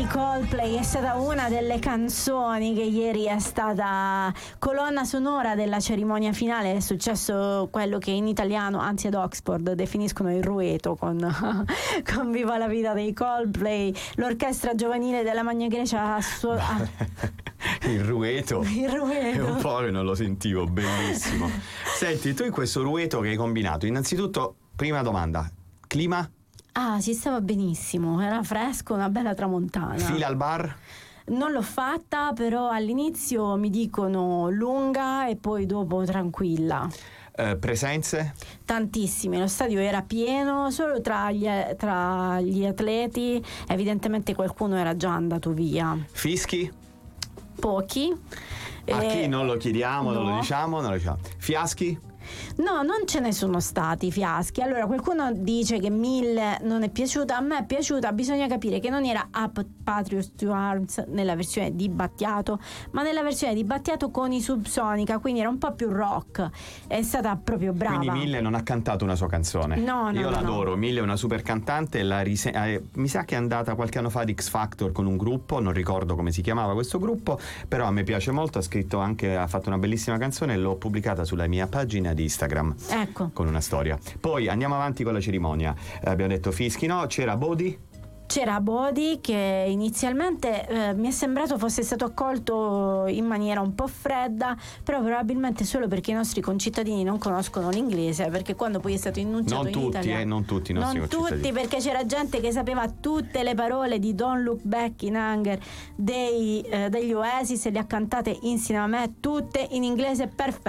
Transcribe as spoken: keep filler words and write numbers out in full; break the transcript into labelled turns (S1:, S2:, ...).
S1: dei Coldplay è stata una delle canzoni che ieri è stata colonna sonora della cerimonia finale. È successo quello che in italiano, anzi ad Oxford, definiscono il rueto con, con Viva la vita dei Coldplay. L'orchestra giovanile della Magna Grecia ha suo- ha...
S2: Il rueto.
S1: Il rueto.
S2: È un po' che non lo sentivo, bellissimo. Senti, tu in questo rueto che hai combinato, innanzitutto, prima domanda, clima?
S1: Ah, si stava benissimo, era fresco, una bella tramontana.
S2: Fila al bar?
S1: Non l'ho fatta, però all'inizio mi dicono lunga e poi dopo tranquilla.
S2: Eh, presenze?
S1: Tantissime, lo stadio era pieno, solo tra gli, tra gli atleti evidentemente qualcuno era già andato via.
S2: Fischi?
S1: Pochi.
S2: A
S1: Eh,
S2: chi non lo chiediamo, non lo
S1: no.
S2: diciamo, non lo diciamo. Fiaschi?
S1: No, non ce ne sono stati fiaschi. Allora, qualcuno dice che Mille non è piaciuta. A me è piaciuta. Bisogna capire che non era Up Patriots to Arms nella versione di Battiato, ma nella versione di Battiato con i Subsonica, quindi era un po' più rock. È stata proprio brava.
S2: Quindi Mille non ha cantato una sua canzone.
S1: No, no,
S2: Io
S1: no,
S2: l'adoro,
S1: no.
S2: Mille è una super cantante, la rise- eh, mi sa che è andata qualche anno fa ad X Factor con un gruppo, non ricordo come si chiamava questo gruppo, però a me piace molto, ha scritto anche, ha fatto una bellissima canzone e l'ho pubblicata sulla mia pagina di Instagram.
S1: Ecco.
S2: Con una storia. Poi andiamo avanti con la cerimonia. Eh, abbiamo detto fischi, no? C'era Bodi.
S1: C'era Bodi che inizialmente eh, mi è sembrato fosse stato accolto in maniera un po' fredda, però probabilmente solo perché i nostri concittadini non conoscono l'inglese, perché quando poi è stato enunciato
S2: Non
S1: in
S2: tutti,
S1: italiano,
S2: eh, non tutti i nostri
S1: non
S2: concittadini.
S1: tutti, perché c'era gente che sapeva tutte le parole di Don't Look Back in Anger dei, eh, degli Oasis e le ha cantate insieme a me tutte in inglese perfetto.